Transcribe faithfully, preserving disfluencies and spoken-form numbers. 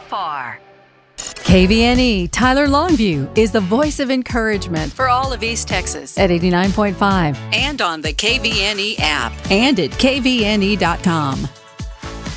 far. K V N E Tyler Longview is the voice of encouragement for all of East Texas at eighty-nine point five And on the K V N E app. and at K V N E dot com.